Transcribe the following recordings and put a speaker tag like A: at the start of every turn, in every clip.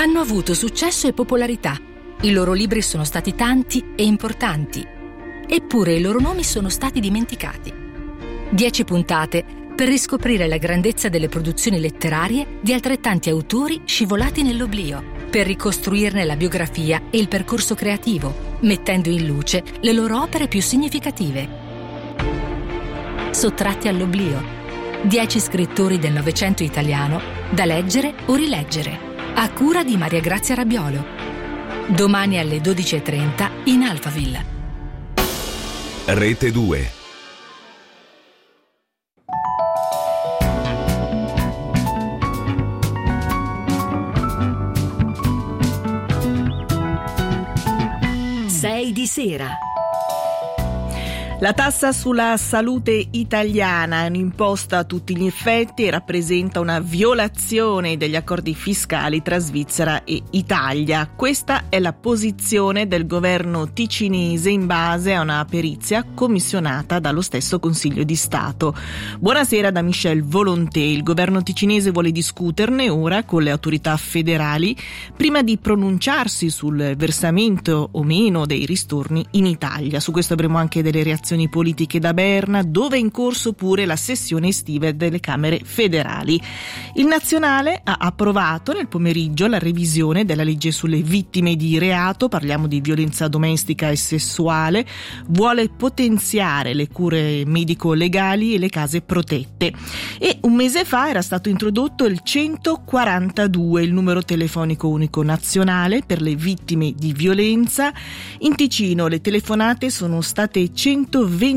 A: Hanno avuto successo e popolarità. I loro libri sono stati tanti e importanti. Eppure i loro nomi sono stati dimenticati. 10 puntate per riscoprire la grandezza delle produzioni letterarie di altrettanti autori scivolati nell'oblio, per ricostruirne la biografia e il percorso creativo, mettendo in luce le loro opere più significative. Sottratti all'oblio. 10 scrittori del Novecento italiano da leggere o rileggere. A cura di Maria Grazia Rabiolo. Domani alle 12:30 in Alphaville.
B: Rete 2.
A: Sei di sera.
C: La tassa sulla salute italiana è un'imposta a tutti gli effetti e rappresenta una violazione degli accordi fiscali tra Svizzera e Italia. Questa è la posizione del governo ticinese in base a una perizia commissionata dallo stesso Consiglio di Stato. Buonasera da Michel Volonté. Il governo ticinese vuole discuterne ora con le autorità federali prima di pronunciarsi sul versamento o meno dei ristorni in Italia. Su questo avremo anche delle reazioni politiche da Berna, dove è in corso pure la sessione estiva delle Camere federali. Il Nazionale ha approvato nel pomeriggio la revisione della legge sulle vittime di reato, parliamo di violenza domestica e sessuale, vuole potenziare le cure medico-legali e le case protette. E un mese fa era stato introdotto il 142, il numero telefonico unico nazionale per le vittime di violenza. In Ticino le telefonate sono state 122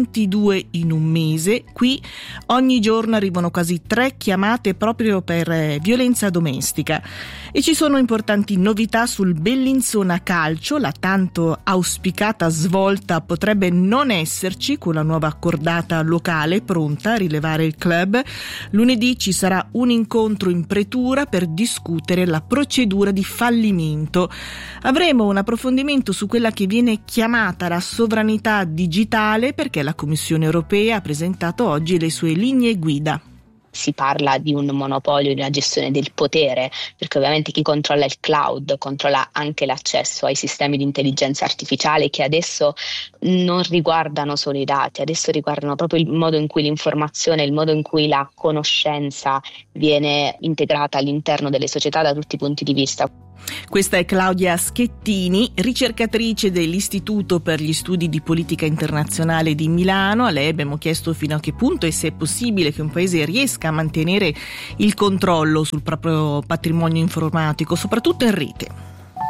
C: in un mese. Qui ogni giorno arrivano quasi 3 chiamate proprio per violenza domestica. E ci sono importanti novità sul Bellinzona Calcio. La tanto auspicata svolta potrebbe non esserci con la nuova cordata locale pronta a rilevare il club. Lunedì ci sarà un incontro in pretura per discutere la procedura di fallimento. Avremo un approfondimento su quella che viene chiamata la sovranità digitale, perché la Commissione europea ha presentato oggi le sue linee guida.
D: Si parla di un monopolio nella gestione del potere, perché ovviamente chi controlla il cloud controlla anche l'accesso ai sistemi di intelligenza artificiale, che adesso non riguardano solo i dati, adesso riguardano proprio il modo in cui l'informazione, il modo in cui la conoscenza viene integrata all'interno delle società da tutti i punti di vista.
C: Questa è Claudia Schettini, ricercatrice dell'Istituto per gli Studi di Politica Internazionale di Milano. A lei abbiamo chiesto fino a che punto e se è possibile che un paese riesca a mantenere il controllo sul proprio patrimonio informatico, soprattutto in rete.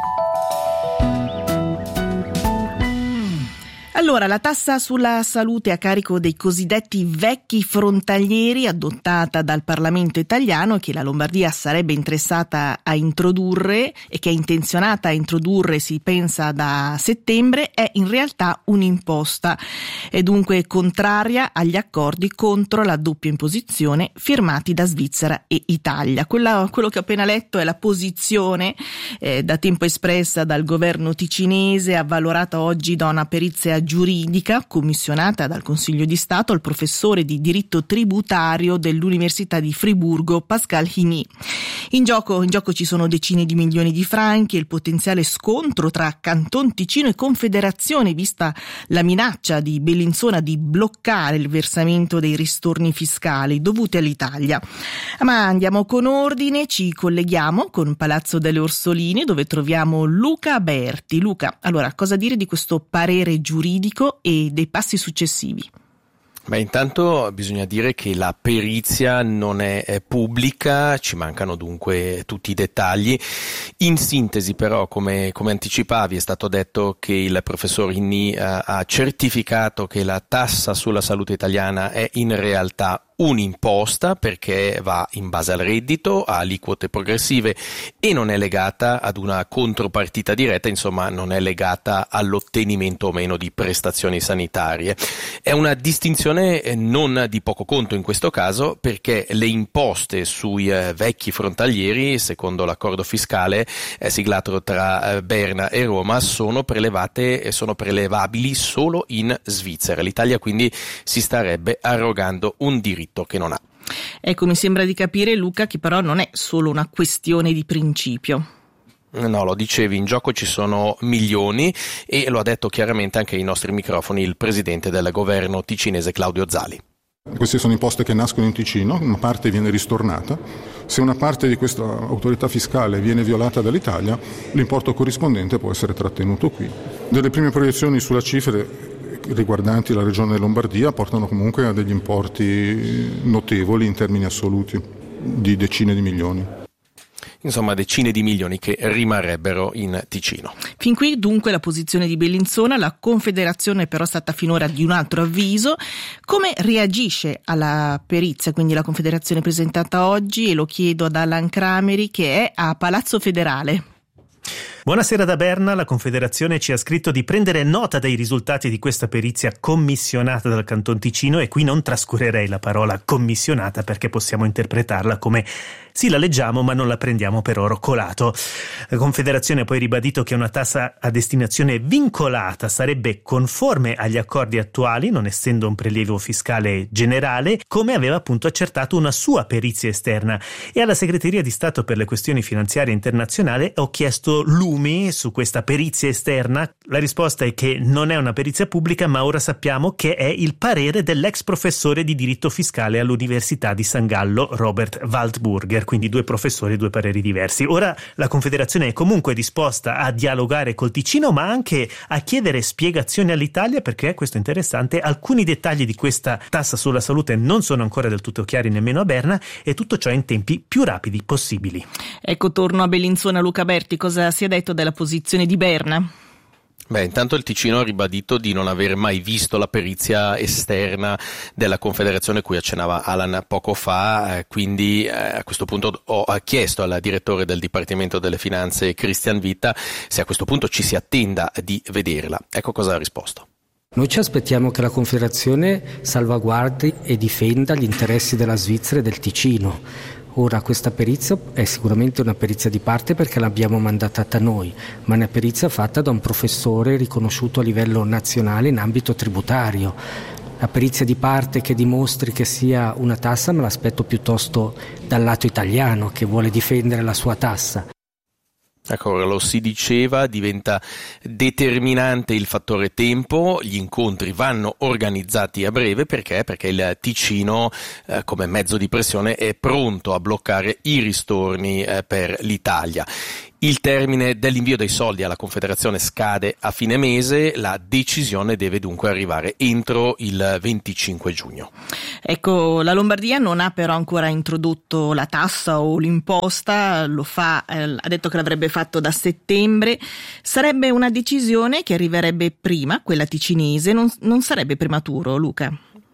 C: Allora, la tassa sulla salute a carico dei cosiddetti vecchi frontalieri, adottata dal Parlamento italiano, che la Lombardia sarebbe interessata a introdurre e che è intenzionata a introdurre, si pensa, da settembre, è in realtà un'imposta. È dunque contraria agli accordi contro la doppia imposizione firmati da Svizzera e Italia. Quello che ho appena letto è la posizione da tempo espressa dal governo ticinese, avvalorata oggi da una perizia giuridica commissionata dal Consiglio di Stato al professore di diritto tributario dell'Università di Friburgo Pascal Hini. In gioco ci sono decine di milioni di franchi e il potenziale scontro tra Canton Ticino e Confederazione, vista la minaccia di Bellinzona di bloccare il versamento dei ristorni fiscali dovuti all'Italia. Ma andiamo con ordine, ci colleghiamo con Palazzo delle Orsoline, dove troviamo Luca Berti. Luca, allora, cosa dire di questo parere giuridico e dei passi successivi?
E: Beh, intanto bisogna dire che la perizia non è pubblica, ci mancano dunque tutti i dettagli. In sintesi però, come anticipavi, è stato detto che il professor Inni ha certificato che la tassa sulla salute italiana è in realtà un'imposta, perché va in base al reddito, ha aliquote progressive e non è legata ad una contropartita diretta, insomma non è legata all'ottenimento o meno di prestazioni sanitarie. È una distinzione non di poco conto in questo caso, perché le imposte sui vecchi frontalieri, secondo l'accordo fiscale siglato tra Berna e Roma, sono prelevabili solo in Svizzera. L'Italia quindi si starebbe arrogando un diritto che non ha.
C: Ecco, mi sembra di capire, Luca, che però non è solo una questione di principio.
E: No, lo dicevi, in gioco ci sono milioni e lo ha detto chiaramente anche ai nostri microfoni il presidente del governo ticinese Claudio Zali.
F: Queste sono imposte che nascono in Ticino, una parte viene ristornata. Se una parte di questa autorità fiscale viene violata dall'Italia, l'importo corrispondente può essere trattenuto qui. Delle prime proiezioni sulla cifre riguardanti la regione Lombardia portano comunque a degli importi notevoli in termini assoluti, di decine di milioni.
E: Insomma, decine di milioni che rimarrebbero in Ticino.
C: Fin qui dunque la posizione di Bellinzona. La Confederazione però è stata finora di un altro avviso. Come reagisce alla perizia, quindi la Confederazione presentata oggi? E lo chiedo ad Alan Crameri, che è a Palazzo Federale.
G: Buonasera da Berna. La Confederazione ci ha scritto di prendere nota dei risultati di questa perizia commissionata dal Canton Ticino, e qui non trascurerei la parola commissionata perché possiamo interpretarla come sì, la leggiamo ma non la prendiamo per oro colato. La Confederazione ha poi ribadito che una tassa a destinazione vincolata sarebbe conforme agli accordi attuali, non essendo un prelievo fiscale generale, come aveva appunto accertato una sua perizia esterna. E alla Segreteria di Stato per le questioni finanziarie internazionali ho chiesto lumi su questa perizia esterna. La risposta è che non è una perizia pubblica, ma ora sappiamo che è il parere dell'ex professore di diritto fiscale all'Università di San Gallo, Robert Waldburger, quindi due professori, due pareri diversi. Ora la Confederazione è comunque disposta a dialogare col Ticino, ma anche a chiedere spiegazioni all'Italia, perché, questo è interessante, alcuni dettagli di questa tassa sulla salute non sono ancora del tutto chiari nemmeno a Berna, e tutto ciò in tempi più rapidi possibili.
C: Ecco, torno a Bellinzona. Luca Berti, cosa si è detto della posizione di Berna?
E: Intanto il Ticino ha ribadito di non aver mai visto la perizia esterna della Confederazione cui accennava Alan poco fa, quindi a questo punto ho chiesto al direttore del Dipartimento delle Finanze Christian Witta se a questo punto ci si attenda di vederla. Ecco cosa ha risposto.
H: Noi ci aspettiamo che la Confederazione salvaguardi e difenda gli interessi della Svizzera e del Ticino. Ora, questa perizia è sicuramente una perizia di parte perché l'abbiamo mandatata noi, ma è una perizia fatta da un professore riconosciuto a livello nazionale in ambito tributario. La perizia di parte che dimostri che sia una tassa me l'aspetto piuttosto dal lato italiano, che vuole difendere la sua tassa.
E: Ecco, lo si diceva, diventa determinante il fattore tempo, gli incontri vanno organizzati a breve perché il Ticino come mezzo di pressione è pronto a bloccare i ristorni per l'Italia. Il termine dell'invio dei soldi alla Confederazione scade a fine mese, la decisione deve dunque arrivare entro il 25 giugno.
C: Ecco, la Lombardia non ha però ancora introdotto la tassa o l'imposta, lo fa, ha detto che l'avrebbe fatto da settembre. Sarebbe una decisione che arriverebbe prima, quella ticinese, non sarebbe prematuro, Luca?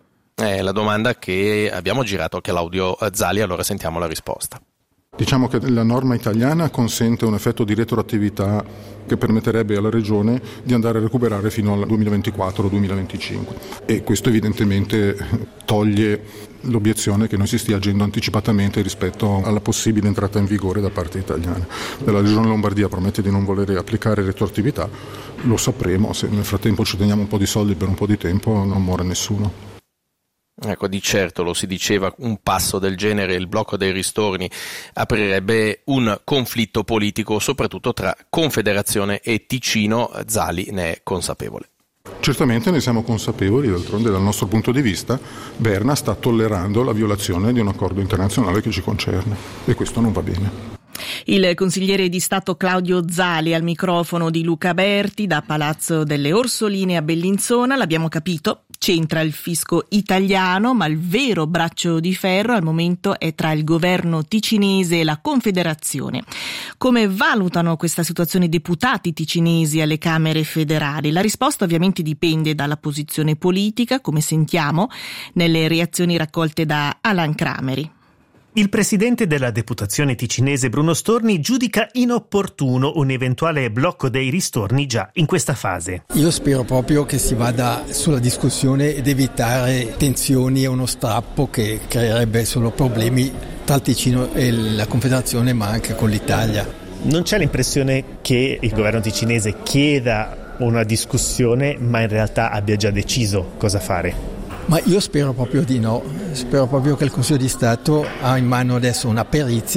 E: È la domanda che abbiamo girato a Claudio Zali, allora sentiamo la risposta.
F: Diciamo che la norma italiana consente un effetto di retroattività che permetterebbe alla Regione di andare a recuperare fino al 2024-2025 e questo evidentemente toglie l'obiezione che noi si stia agendo anticipatamente rispetto alla possibile entrata in vigore da parte italiana. La Regione Lombardia promette di non volere applicare retroattività, lo sapremo, se nel frattempo ci teniamo un po' di soldi per un po' di tempo non muore nessuno.
E: Ecco, di certo lo si diceva, un passo del genere, il blocco dei ristorni, aprirebbe un conflitto politico soprattutto tra Confederazione e Ticino. Zali ne è consapevole.
F: Certamente ne siamo consapevoli, d'altronde dal nostro punto di vista Berna sta tollerando la violazione di un accordo internazionale che ci concerne e questo non va bene.
C: Il consigliere di Stato Claudio Zali al microfono di Luca Berti da Palazzo delle Orsoline a Bellinzona. L'abbiamo capito, c'entra il fisco italiano, ma il vero braccio di ferro al momento è tra il governo ticinese e la Confederazione. Come valutano questa situazione i deputati ticinesi alle Camere federali? La risposta ovviamente dipende dalla posizione politica, come sentiamo nelle reazioni raccolte da Alan Crameri.
G: Il presidente della deputazione ticinese Bruno Storni giudica inopportuno un eventuale blocco dei ristorni già in questa fase.
I: Io spero proprio che si vada sulla discussione ed evitare tensioni e uno strappo che creerebbe solo problemi tra il Ticino e la Confederazione, ma anche con l'Italia.
G: Non c'è l'impressione che il governo ticinese chieda una discussione, ma in realtà abbia già deciso cosa fare?
I: Ma io spero proprio di no, spero proprio che il Consiglio di Stato ha in mano adesso una perizia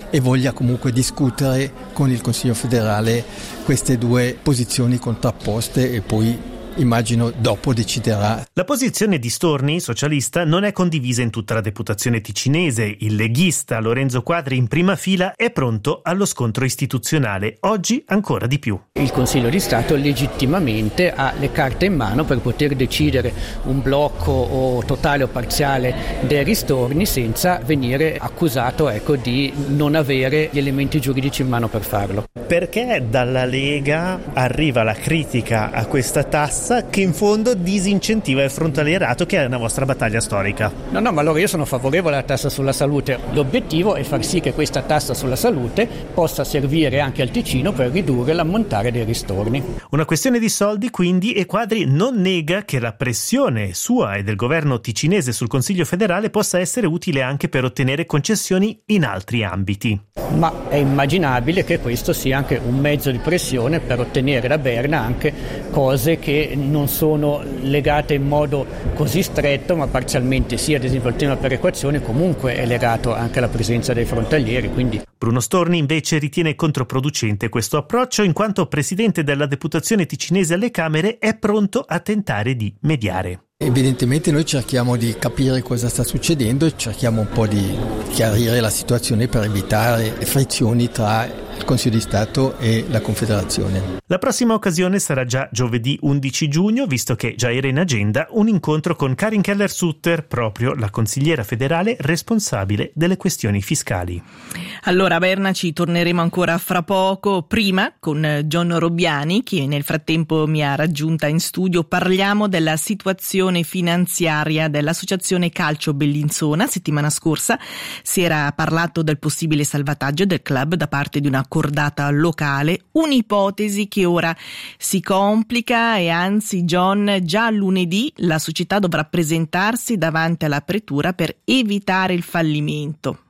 I: e voglia comunque discutere con il Consiglio federale queste due posizioni contrapposte e poi immagino dopo deciderà.
G: La posizione di Storni, socialista, non è condivisa in tutta la deputazione ticinese. Il leghista Lorenzo Quadri in prima fila è pronto allo scontro istituzionale, oggi ancora di più.
J: Il Consiglio di Stato legittimamente ha le carte in mano per poter decidere un blocco o totale o parziale dei ristorni senza venire accusato di non avere gli elementi giuridici in mano per farlo.
G: Perché dalla Lega arriva la critica a questa tassa che in fondo disincentiva il frontalierato, che è una vostra battaglia storica?
J: No, ma allora io sono favorevole alla tassa sulla salute. L'obiettivo è far sì che questa tassa sulla salute possa servire anche al Ticino per ridurre l'ammontare dei ristorni.
G: Una questione di soldi quindi, e Quadri non nega che la pressione sua e del governo ticinese sul Consiglio federale possa essere utile anche per ottenere concessioni in altri ambiti.
J: Ma è immaginabile che questo sia anche un mezzo di pressione per ottenere da Berna anche cose che non sono legate in modo così stretto, ma parzialmente sì. Ad esempio il tema perequazione comunque è legato anche alla presenza dei frontalieri, quindi.
G: Bruno Storni invece ritiene controproducente questo approccio, in quanto presidente della deputazione ticinese alle Camere è pronto a tentare di mediare.
I: Evidentemente noi cerchiamo di capire cosa sta succedendo e cerchiamo un po' di chiarire la situazione per evitare frizioni tra il Consiglio di Stato e la Confederazione.
G: La prossima occasione sarà già giovedì 11 giugno, visto che già era in agenda un incontro con Karin Keller-Sutter, proprio la consigliera federale responsabile delle questioni fiscali.
C: Allora Berna, ci torneremo ancora fra poco. Prima con John Robbiani, che nel frattempo mi ha raggiunta in studio, parliamo della situazione finanziaria dell'Associazione Calcio Bellinzona. Settimana scorsa si era parlato del possibile salvataggio del club da parte di una cordata locale, un'ipotesi che ora si complica e anzi John, già lunedì la società dovrà presentarsi davanti alla pretura per evitare il fallimento.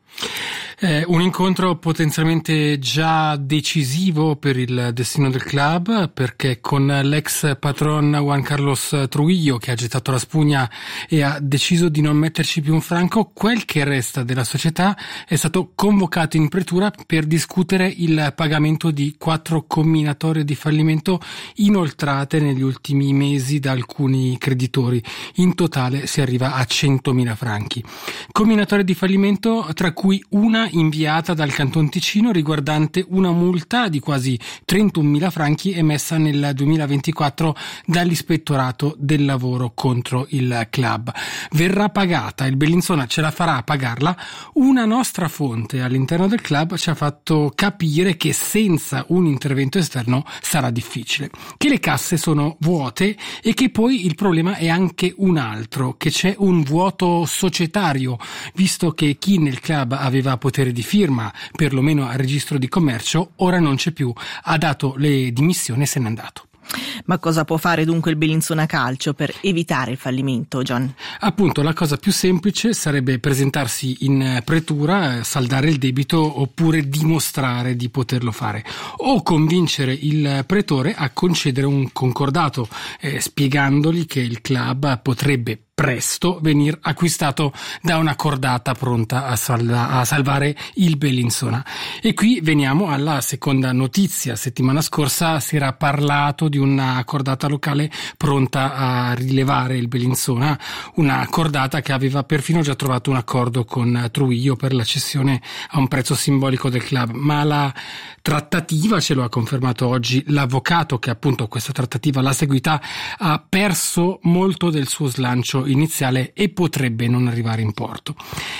K: Un incontro potenzialmente già decisivo per il destino del club, perché con l'ex patron Juan Carlos Trujillo, che ha gettato la spugna e ha deciso di non metterci più un franco, quel che resta della società è stato convocato in pretura per discutere il pagamento di 4 comminatorie di fallimento inoltrate negli ultimi mesi da alcuni creditori. In totale si arriva a 100.000 franchi. Comminatorie di fallimento, tra cui una inviata dal Canton Ticino riguardante una multa di quasi 31.000 franchi emessa nel 2024 dall'Ispettorato del Lavoro contro il club. Verrà pagata, il Bellinzona ce la farà a pagarla. Una nostra fonte all'interno del club ci ha fatto capire che senza un intervento esterno sarà difficile, che le casse sono vuote e che poi il problema è anche un altro, che c'è un vuoto societario, visto che chi nel club aveva potere di firma, perlomeno al registro di commercio, ora non c'è più, ha dato le dimissioni e se n'è andato.
C: Ma cosa può fare dunque il Bellinzona Calcio per evitare il fallimento, John?
K: Appunto, la cosa più semplice sarebbe presentarsi in pretura, saldare il debito oppure dimostrare di poterlo fare, o convincere il pretore a concedere un concordato, spiegandogli che il club potrebbe presto venir acquistato da una cordata pronta a salvare il Bellinzona. E qui veniamo alla seconda notizia. Settimana scorsa si era parlato di una cordata locale pronta a rilevare il Bellinzona, una cordata che aveva perfino già trovato un accordo con Trujillo per la cessione a un prezzo simbolico del club, ma la trattativa, ce lo ha confermato oggi l'avvocato che appunto questa trattativa l'ha seguita, ha perso molto del suo slancio iniziale e potrebbe non arrivare in porto.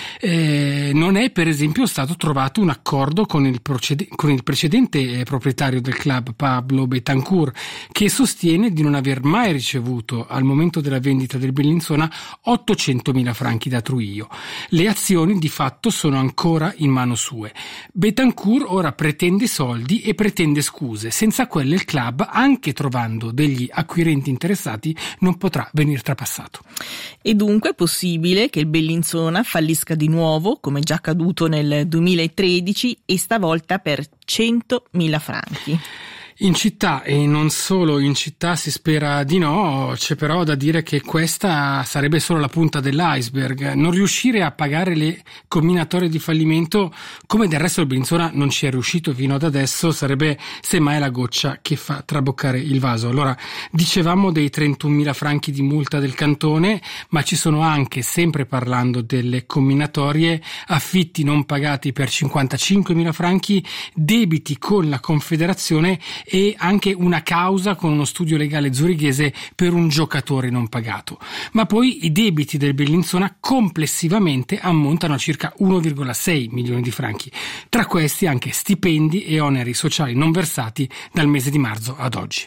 K: Non è per esempio stato trovato un accordo con il precedente proprietario del club, Pablo Betancourt, che sostiene di non aver mai ricevuto al momento della vendita del Bellinzona 800.000 franchi da Trujillo. Le azioni di fatto sono ancora in mano sue. Betancourt ora pretende soldi e pretende scuse, senza quelle il club, anche trovando degli acquirenti interessati, non potrà venir trapassato.
C: E dunque è possibile che il Bellinzona fallisca di nuovo, come già accaduto nel 2013, e stavolta per 100.000 franchi.
K: In città, e non solo in città, si spera di no. C'è però da dire che questa sarebbe solo la punta dell'iceberg. Non riuscire a pagare le comminatorie di fallimento, come del resto il Bellinzona non ci è riuscito fino ad adesso, sarebbe semmai la goccia che fa traboccare il vaso. Allora, dicevamo dei 31.000 franchi di multa del cantone, ma ci sono anche, sempre parlando delle comminatorie, affitti non pagati per 55.000 franchi, debiti con la Confederazione e anche una causa con uno studio legale zurighese per un giocatore non pagato. Ma poi i debiti del Bellinzona complessivamente ammontano a circa 1,6 milioni di franchi, tra questi anche stipendi e oneri sociali non versati dal mese di marzo ad oggi.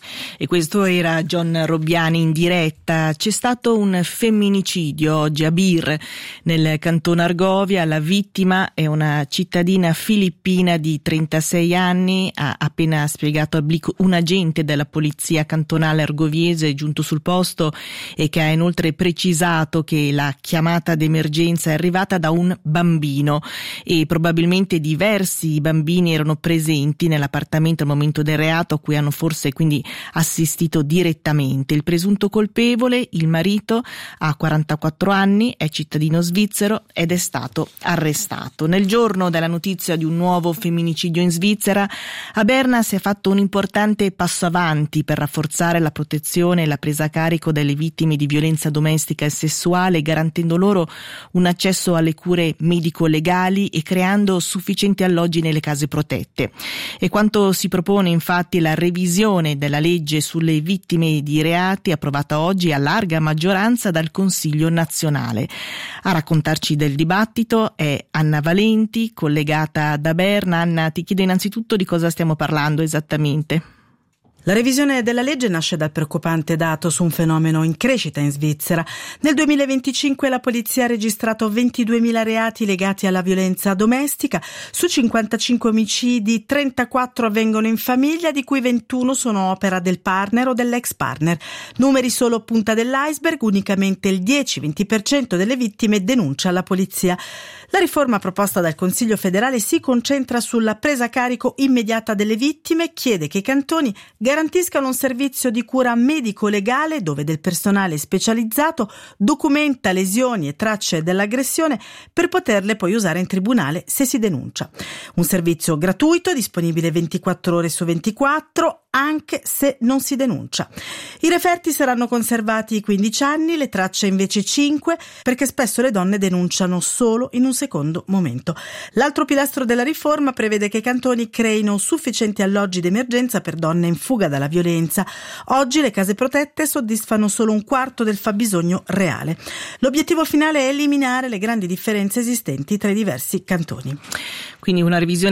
C: E questo era John Robbiani in diretta. C'è stato un femminicidio oggi a Bir, nel canton Argovia. La vittima è una cittadina filippina di 36 anni, ha appena spiegato a Blick un agente della polizia cantonale argoviese giunto sul posto e che ha inoltre precisato che la chiamata d'emergenza è arrivata da un bambino e probabilmente diversi bambini erano presenti nell'appartamento al momento del reato, a cui hanno forse quindi assistito direttamente. Il presunto colpevole, il marito, ha 44 anni, è cittadino svizzero ed è stato arrestato. Nel giorno della notizia di un nuovo femminicidio in Svizzera, a Berna si è fatto un importante passo avanti per rafforzare la protezione e la presa a carico delle vittime di violenza domestica e sessuale, garantendo loro un accesso alle cure medico-legali e creando sufficienti alloggi nelle case protette. E quanto si propone infatti la revisione della legge sulle vittime di reati, approvata oggi a larga maggioranza dal Consiglio nazionale. A raccontarci del dibattito è Anna Valenti, collegata da Berna. Anna, ti chiedo innanzitutto di cosa stiamo parlando esattamente.
L: La revisione della legge nasce dal preoccupante dato su un fenomeno in crescita in Svizzera. Nel 2025 la polizia ha registrato 22.000 reati legati alla violenza domestica. Su 55 omicidi, 34 avvengono in famiglia, di cui 21 sono opera del partner o dell'ex partner. Numeri solo punta dell'iceberg, unicamente il 10-20% delle vittime denuncia la polizia. La riforma proposta dal Consiglio federale si concentra sulla presa a carico immediata delle vittime, chiede che i cantoni garantiscano un servizio di cura medico-legale dove del personale specializzato documenta lesioni e tracce dell'aggressione per poterle poi usare in tribunale se si denuncia. Un servizio gratuito, disponibile 24 ore su 24, anche se non si denuncia. I referti saranno conservati 15 anni, le tracce invece 5, perché spesso le donne denunciano solo in un secondo momento. L'altro pilastro della riforma prevede che i cantoni creino sufficienti alloggi d'emergenza per donne in fuga dalla violenza. Oggi le case protette soddisfano solo un quarto del fabbisogno reale. L'obiettivo finale è eliminare le grandi differenze esistenti tra i diversi cantoni.
C: Quindi una revisione